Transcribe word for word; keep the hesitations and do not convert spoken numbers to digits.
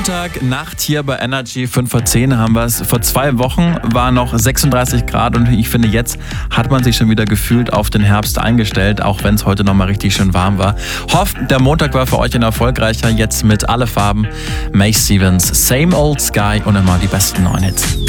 Montagnacht hier bei Energy, fünf vor zehn haben wir es. Vor zwei Wochen war noch sechsunddreißig Grad und ich finde, jetzt hat man sich schon wieder gefühlt auf den Herbst eingestellt, auch wenn es heute noch mal richtig schön warm war. Hofft, der Montag war für euch ein erfolgreicher. Jetzt mit Alle Farben, May Stevens, Same Old Sky und immer die besten neuen Hits.